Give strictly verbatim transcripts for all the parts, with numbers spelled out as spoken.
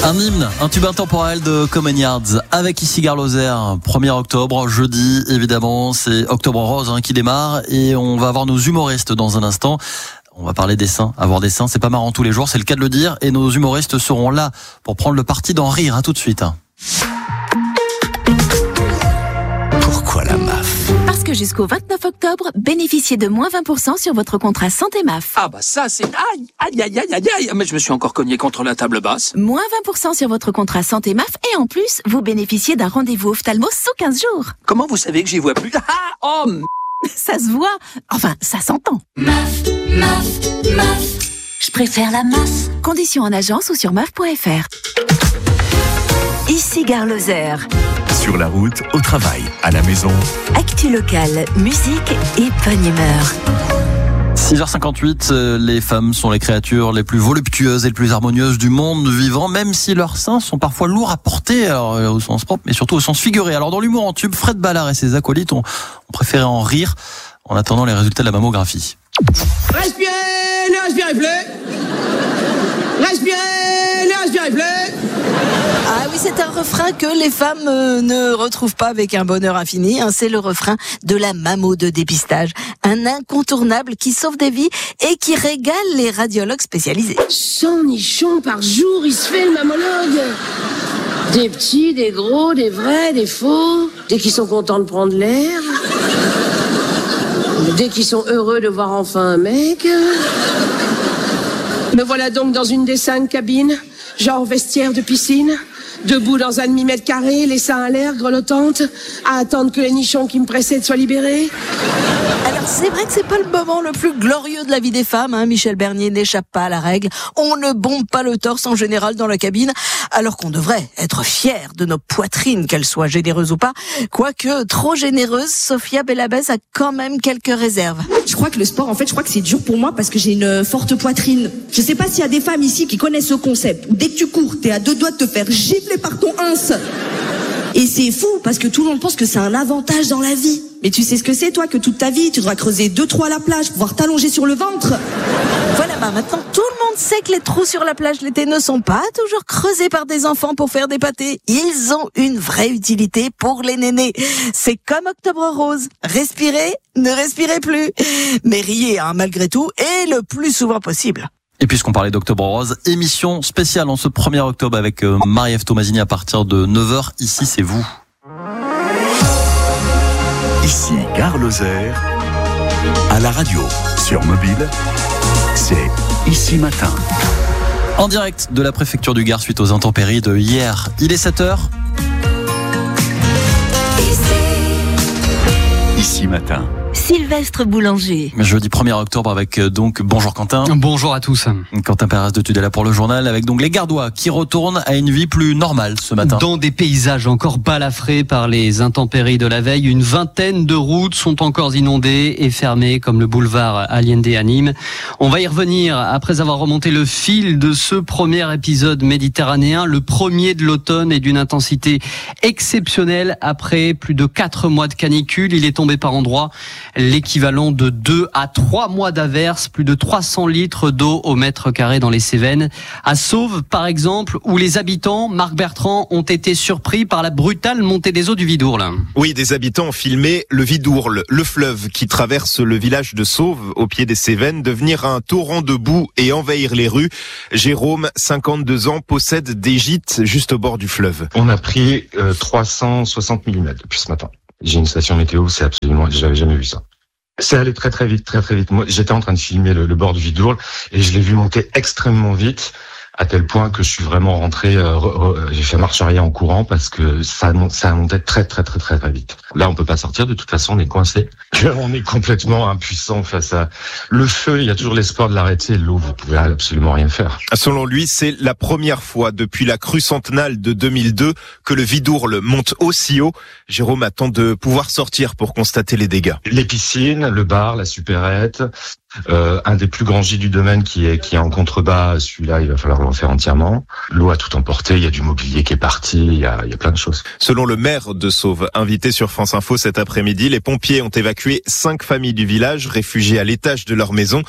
Un hymne, un tube intemporel de Common Yards avec ici Gare Lozère, premier octobre, jeudi évidemment, c'est Octobre Rose hein, qui démarre et on va avoir nos humoristes dans un instant. On va parler des seins, avoir des seins, c'est pas marrant tous les jours, c'est le cas de le dire et nos humoristes seront là pour prendre le parti d'en rire, à tout de suite. Pourquoi la M A F ? Parce que jusqu'au vingt-neuf octobre, bénéficiez de moins vingt pour cent sur votre contrat santé M A F. Ah bah ça c'est... Aïe, aïe, aïe, aïe, aïe, aïe, mais je me suis encore cogné contre la table basse. Moins vingt pour cent sur votre contrat santé M A F et en plus, vous bénéficiez d'un rendez-vous ophtalmo sous quinze jours. Comment vous savez que j'y vois plus? Ah, oh m... Ça se voit, enfin ça s'entend. M A F, M A F, M A F, je préfère la masse. Conditions en agence ou sur M A F point F R. Ici Gare Lozère. Sur la route, au travail, à la maison. Actu locale, musique et bonne humeur. six heures cinquante-huit, les femmes sont les créatures les plus voluptueuses et les plus harmonieuses du monde vivant, même si leurs seins sont parfois lourds à porter, alors, au sens propre, mais surtout au sens figuré. Alors dans l'humour en tube, Fred Ballard et ses acolytes ont, ont préféré en rire en attendant les résultats de la mammographie. Respirez, ne respirez plus. Respirez, ne respirez plus. Ah oui, c'est un refrain que les femmes euh, ne retrouvent pas avec un bonheur infini. Hein. C'est le refrain de la mammo de dépistage. Un incontournable qui sauve des vies et qui régale les radiologues spécialisés. cent nichons par jour, il se fait le mammologue. Des petits, des gros, des vrais, des faux. Dès qu'ils sont contents de prendre l'air. Dès qu'ils sont heureux de voir enfin un mec. Me voilà donc dans une des cinq cabines, genre vestiaire de piscine. Debout dans un demi-mètre carré, les seins à l'air, grelottante, à attendre que les nichons qui me précèdent soient libérés. Alors c'est vrai que c'est pas le moment le plus glorieux de la vie des femmes, hein. Michel Bernier n'échappe pas à la règle. On ne bombe pas le torse en général dans la cabine, alors qu'on devrait être fier de nos poitrines, qu'elles soient généreuses ou pas. Quoique trop généreuse, Sophia Bellabès a quand même quelques réserves. Je crois que le sport, en fait, je crois que c'est dur pour moi parce que j'ai une forte poitrine. Je sais pas s'il y a des femmes ici qui connaissent ce concept. Dès que tu cours, t'es à deux doigts de te faire gifler par ton ins. Et c'est fou parce que tout le monde pense que c'est un avantage dans la vie. Mais tu sais ce que c'est, toi, que toute ta vie, tu devras creuser deux trous à la plage pour pouvoir t'allonger sur le ventre. Voilà, bah maintenant tout le monde sait que les trous sur la plage l'été ne sont pas toujours creusés par des enfants pour faire des pâtés. Ils ont une vraie utilité pour les nénés. C'est comme Octobre Rose. Respirez, ne respirez plus. Mais riez, hein, malgré tout, et le plus souvent possible. Et puisqu'on parlait d'Octobre Rose, émission spéciale en ce premier octobre avec euh, Marie-Ève Tomasini à partir de neuf heures. Ici, c'est vous. Ici, Gare Lozère, à la radio, sur mobile, c'est Ici Matin. En direct de la préfecture du Gard suite aux intempéries de hier. Il est sept heures. Ici Matin. Sylvestre Boulanger. Jeudi premier octobre avec donc bonjour Quentin. Bonjour à tous. Quentin Perez de Tudela pour le journal avec donc les Gardois qui retournent à une vie plus normale ce matin. Dans des paysages encore balafrés par les intempéries de la veille, une vingtaine de routes sont encore inondées et fermées comme le boulevard Allende à Nîmes. On va y revenir après avoir remonté le fil de ce premier épisode méditerranéen, le premier de l'automne et d'une intensité exceptionnelle après plus de quatre mois de canicule. Il est tombé par endroits l'équivalent de deux à trois mois d'averse, plus de trois cents litres d'eau au mètre carré dans les Cévennes. À Sauve, par exemple, où les habitants, Marc Bertrand, ont été surpris par la brutale montée des eaux du Vidourle. Oui, des habitants ont filmé le Vidourle, le fleuve qui traverse le village de Sauve, au pied des Cévennes, devenir un torrent de boue et envahir les rues. Jérôme, cinquante-deux ans, possède des gîtes juste au bord du fleuve. On a pris euh, trois cent soixante millimètres depuis ce matin. J'ai une station météo, c'est absolument, j'avais jamais vu ça. C'est allé très très vite, très très vite. Moi, j'étais en train de filmer le, le bord du Vidourle et je l'ai vu monter extrêmement vite, à tel point que je suis vraiment rentré, euh, re, re, j'ai fait marche arrière en courant parce que ça, ça a monté très très très très très vite. Là, on peut pas sortir, de toute façon, on est coincé. On est complètement impuissant face à le feu. Il y a toujours l'espoir de l'arrêter. L'eau, vous pouvez absolument rien faire. Selon lui, c'est la première fois depuis la crue centennale de deux mille deux que le Vidourle monte aussi haut. Jérôme attend de pouvoir sortir pour constater les dégâts. Les piscines, le bar, la supérette. Euh, un des plus grands gîtes du domaine qui est qui est en contrebas, celui-là il va falloir le refaire entièrement. L'eau a tout emporté, il y a du mobilier qui est parti, il y a, il y a plein de choses. Selon le maire de Sauve, invité sur France Info cet après-midi, les pompiers ont évacué cinq familles du village, réfugiées à l'étage de leur maison.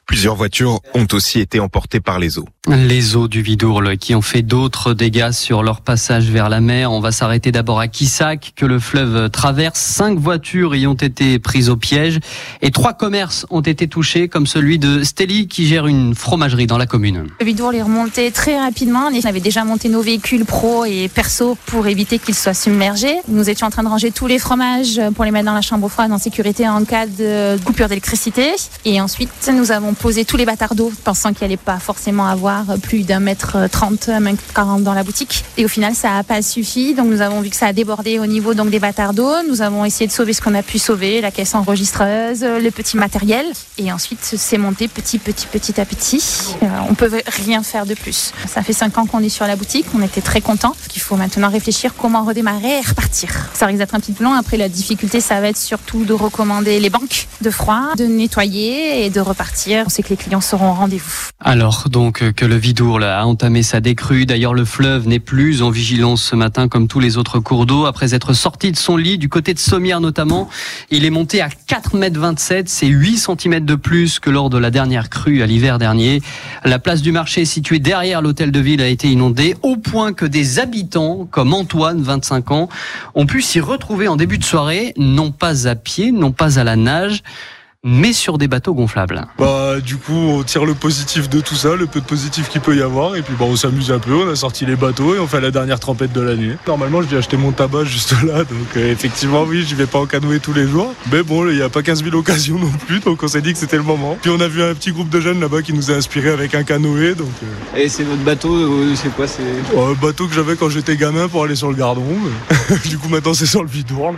Plusieurs voitures ont aussi été emportées par les eaux. Les eaux du Vidourle qui ont fait d'autres dégâts sur leur passage vers la mer. On va s'arrêter d'abord à Quissac, que le fleuve traverse. Cinq voitures y ont été prises au piège et trois commerces ont été touchés, comme celui de Stélie qui gère une fromagerie dans la commune. Le Vidourle est remonté très rapidement. On avait déjà monté nos véhicules pro et perso pour éviter qu'ils soient submergés. Nous étions en train de ranger tous les fromages pour les mettre dans la chambre froide en sécurité en cas de coupure d'électricité. Et ensuite, nous avons posé tous les bâtards d'eau, pensant qu'il n'y allait pas forcément avoir plus d'un mètre trente, un mètre quarante dans la boutique. Et au final, ça n'a pas suffi. Donc, nous avons vu que ça a débordé au niveau donc des bâtards d'eau. Nous avons essayé de sauver ce qu'on a pu sauver, la caisse enregistreuse, le petit matériel. Et ensuite, c'est monté petit, petit, petit à petit. Euh, on peut rien faire de plus. Ça fait cinq ans qu'on est sur la boutique. On était très contents. Il faut maintenant réfléchir comment redémarrer et repartir. Ça risque d'être un petit peu long. Après, la difficulté, ça va être surtout de recommander les banques de froid, de nettoyer et de repartir. On sait que les clients seront au rendez-vous. Alors, donc, que le Vidourle a entamé sa décrue. D'ailleurs, le fleuve n'est plus en vigilance ce matin comme tous les autres cours d'eau. Après être sorti de son lit, du côté de Sommières notamment, il est monté à quatre mètres vingt-sept. C'est huit centimètres de plus que lors de la dernière crue à l'hiver dernier. La place du marché située derrière l'hôtel de ville a été inondée au point que des habitants comme Antoine, vingt-cinq ans, ont pu s'y retrouver en début de soirée, non pas à pied, non pas à la nage, mais sur des bateaux gonflables. Bah, du coup, on tire le positif de tout ça, le peu de positif qu'il peut y avoir, et puis bah, on s'amuse un peu, on a sorti les bateaux et on fait la dernière trempette de l'année. Normalement, je viens acheter mon tabac juste là, donc euh, effectivement, oui, j'y vais pas en canoë tous les jours, mais bon, il n'y a pas quinze mille occasions non plus, donc on s'est dit que c'était le moment. Puis on a vu un petit groupe de jeunes là-bas qui nous a inspiré avec un canoë, donc... Euh... Et c'est votre bateau, euh, c'est quoi c'est... Oh, un bateau que j'avais quand j'étais gamin pour aller sur le Gardon, mais... du coup maintenant c'est sur le Vidourle.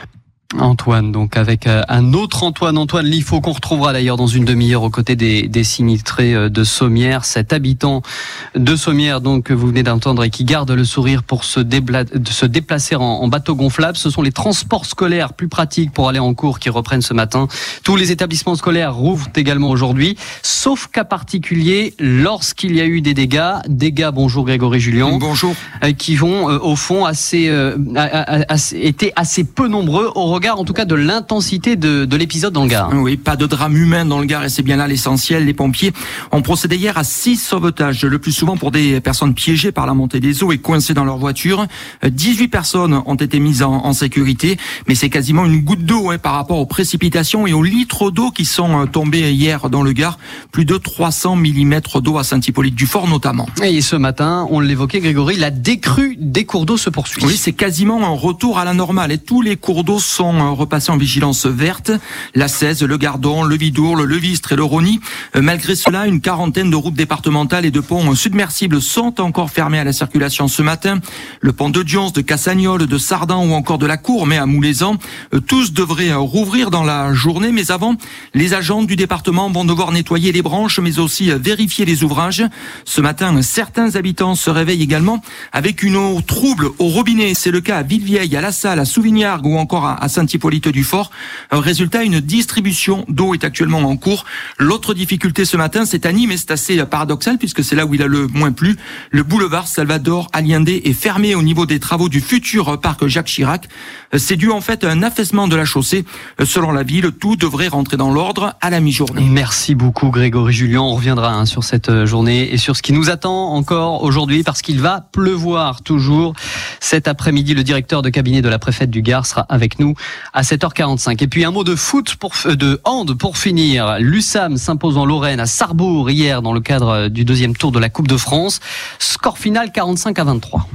Antoine, donc avec un autre Antoine, Antoine Liffaut, qu'on retrouvera d'ailleurs dans une demi-heure aux côtés des, des sinistrés de Sommières, cet habitant de Sommières donc que vous venez d'entendre et qui garde le sourire pour se, débla- se déplacer en, en bateau gonflable. Ce sont les transports scolaires plus pratiques pour aller en cours qui reprennent ce matin. Tous les établissements scolaires rouvrent également aujourd'hui, sauf cas particulier lorsqu'il y a eu des dégâts. Dégâts, bonjour Grégory Julien. Bonjour. Euh, qui vont euh, au fond assez, euh, assez, étaient assez peu nombreux au regard en tout cas de l'intensité de, de l'épisode dans le Gard. Oui, pas de drame humain dans le Gard et c'est bien là l'essentiel. Les pompiers ont procédé hier à six sauvetages, le plus souvent pour des personnes piégées par la montée des eaux et coincées dans leur voiture. dix-huit personnes ont été mises en, en sécurité, mais c'est quasiment une goutte d'eau hein, par rapport aux précipitations et aux litres d'eau qui sont tombés hier dans le Gard. Plus de trois cents millimètres d'eau à Saint-Hippolyte-du-Fort notamment. Et ce matin, on l'évoquait Grégory, la décrue des cours d'eau se poursuit. Oui, c'est quasiment un retour à la normale et tous les cours d'eau sont repassés en vigilance verte. La Cèze, le Gardon, le Vidourle, le Vistre et le Rosny. Malgré cela, une quarantaine de routes départementales et de ponts submersibles sont encore fermés à la circulation ce matin. Le pont de Dions, de Cassagnol, de Sardan ou encore de la Cour, mais à Moulaisan. Tous devraient rouvrir dans la journée, mais avant, les agents du département vont devoir nettoyer les branches, mais aussi vérifier les ouvrages. Ce matin, certains habitants se réveillent également avec une eau trouble au robinet. C'est le cas à Villevieille, à La Salle, à Souvignargues ou encore à Saint-Hippolyte-du-Fort. Résultat, une distribution d'eau est actuellement en cours. L'autre difficulté ce matin, c'est à Nîmes, et c'est assez paradoxal puisque c'est là où il a le moins plu. Le boulevard Salvador Allende est fermé au niveau des travaux du futur parc Jacques Chirac. C'est dû en fait à un affaissement de la chaussée. Selon la ville, tout devrait rentrer dans l'ordre à la mi-journée. Merci beaucoup Grégory Julien. On reviendra hein, sur cette journée et sur ce qui nous attend encore aujourd'hui parce qu'il va pleuvoir toujours. Cet après-midi, le directeur de cabinet de la préfète du Gard sera avec nous à sept heures quarante-cinq. Et puis un mot de foot, pour, de hand pour finir. L'U S A M s'impose en Lorraine à Sarrebourg hier dans le cadre du deuxième tour de la Coupe de France. Score final quarante-cinq à vingt-trois.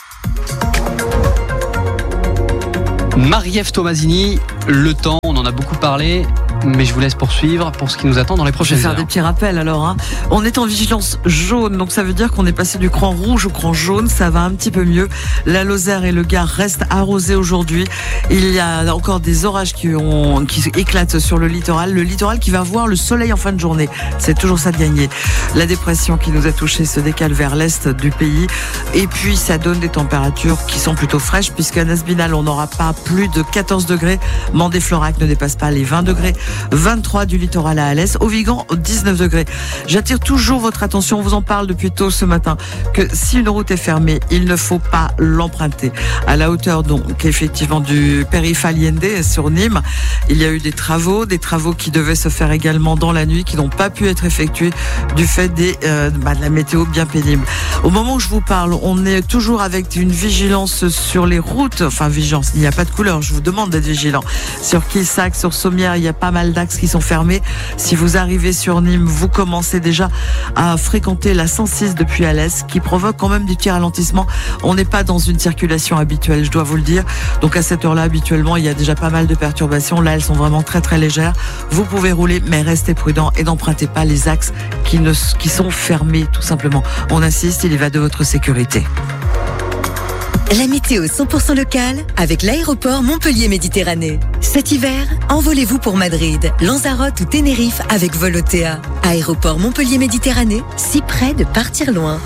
Marie-Ève Tomasini, le temps, on en a beaucoup parlé, mais je vous laisse poursuivre pour ce qui nous attend dans les prochaines heures. Je vais faire des petits rappels alors. Hein. On est en vigilance jaune, donc ça veut dire qu'on est passé du cran rouge au cran jaune, ça va un petit peu mieux. La Lozère et le Gard restent arrosés aujourd'hui. Il y a encore des orages qui, ont, qui éclatent sur le littoral. Le littoral qui va voir le soleil en fin de journée, c'est toujours ça de gagner. La dépression qui nous a touchés se décale vers l'est du pays. Et puis ça donne des températures qui sont plutôt fraîches, puisqu'à Nasbinal, on n'aura pas plus de quatorze degrés. Mandé-Florac ne dépasse pas les vingt degrés. vingt-trois du littoral à Alès, au Vigan, dix-neuf degrés. J'attire toujours votre attention, on vous en parle depuis tôt ce matin, que si une route est fermée, il ne faut pas l'emprunter. À la hauteur donc effectivement du périph' Allende sur Nîmes, il y a eu des travaux, des travaux qui devaient se faire également dans la nuit, qui n'ont pas pu être effectués du fait des, euh, bah, de la météo bien pénible. Au moment où je vous parle, on est toujours avec une vigilance sur les routes, enfin vigilance, il n'y a pas de couleur, je vous demande d'être vigilant. Sur Quissac, sur Sommières, il y a pas mal d'axes qui sont fermés. Si vous arrivez sur Nîmes, vous commencez déjà à fréquenter la cent six depuis Alès, qui provoque quand même des petits ralentissements. On n'est pas dans une circulation habituelle, je dois vous le dire. Donc à cette heure-là, habituellement, il y a déjà pas mal de perturbations. Là, elles sont vraiment très très légères. Vous pouvez rouler, mais restez prudent et n'empruntez pas les axes qui, ne, qui sont fermés, tout simplement. On insiste, il y va de votre sécurité. La météo cent pour cent locale avec l'aéroport Montpellier-Méditerranée. Cet hiver, envolez-vous pour Madrid, Lanzarote ou Tenerife avec Volotea. Aéroport Montpellier-Méditerranée, si près de partir loin.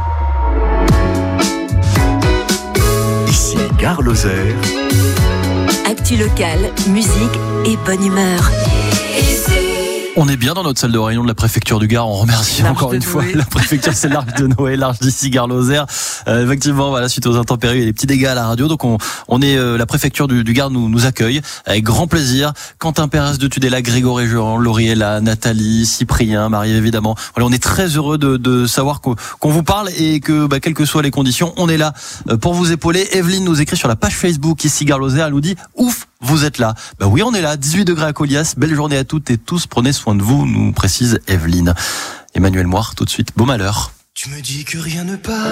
Ici Gare Lozère. Actu locale, musique et bonne humeur. On est bien dans notre salle de réunion de la préfecture du Gard. On remercie L'Arche encore de une fois Noé. la préfecture. C'est l'Arche de Noé, l'Arche d'ici Gare Lozère. Euh, effectivement, voilà, suite aux intempéries et les petits dégâts à la radio. Donc, on, on est euh, la préfecture du, du Gard nous, nous accueille avec grand plaisir. Quentin Pérez de Tudela, Grégory Jean, Lauriella, Nathalie, Cyprien, Marie évidemment. Voilà, on est très heureux de, de savoir qu'on, qu'on vous parle et que, bah, quelles que soient les conditions, on est là pour vous épauler. Evelyne nous écrit sur la page Facebook ici Gare Lozère. Elle nous dit ouf. Vous êtes là. Bah oui, on est là. dix-huit degrés à Colias. Belle journée à toutes et tous. Prenez soin de vous, nous précise Evelyne. Emmanuel Moire, tout de suite. Beau malheur. Tu me dis que rien ne passe.